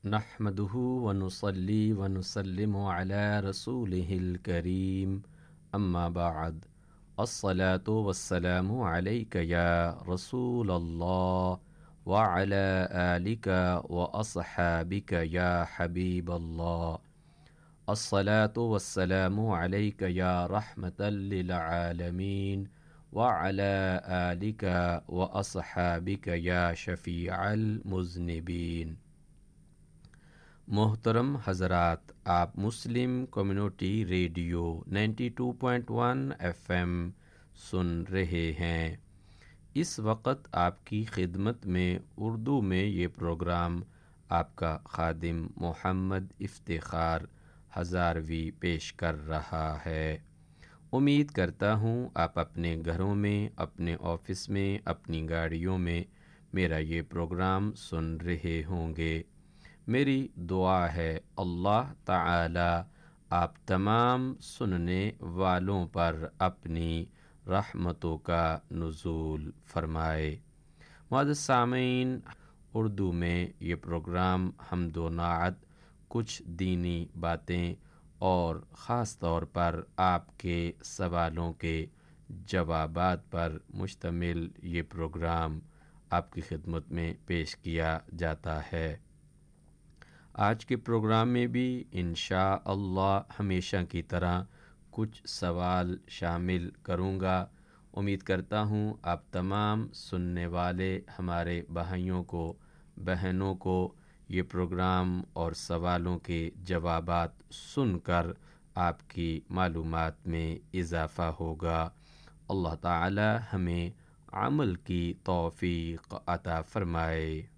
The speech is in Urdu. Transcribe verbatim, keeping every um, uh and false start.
نحمده ونصلي ونسلم على رسوله الكريم اما بعد الصلاة والسلام عليك يا رسول الله وعلى آلك وأصحابك يا حبيب الله الصلاة والسلام عليك يا رحمة للعالمين وعلى آلك وأصحابك يا شفيع المذنبين۔ محترم حضرات، آپ مسلم community radio ninety two point one F M سن رہے ہیں۔ اس وقت آپ کی خدمت میں اردو میں یہ پروگرام آپ کا خادم محمد افتخار ہزاروی پیش کر رہا ہے۔ امید کرتا ہوں آپ اپنے گھروں میں، اپنے آفس میں، اپنی گاڑیوں میں میرا یہ پروگرام سن رہے ہوں گے۔ میری دعا ہے اللہ تعالی آپ تمام سننے والوں پر اپنی رحمتوں کا نزول فرمائے۔ معزز سامعین، اردو میں یہ پروگرام حمد و نعت، کچھ دینی باتیں اور خاص طور پر آپ کے سوالوں کے جوابات پر مشتمل یہ پروگرام آپ کی خدمت میں پیش کیا جاتا ہے۔ آج کے پروگرام میں بھی انشاء اللہ ہمیشہ کی طرح کچھ سوال شامل کروں گا۔ امید کرتا ہوں آپ تمام سننے والے ہمارے بھائیوں کو، بہنوں کو یہ پروگرام اور سوالوں کے جوابات سن کر آپ کی معلومات میں اضافہ ہوگا۔ اللہ تعالی ہمیں عمل کی توفیق عطا فرمائے۔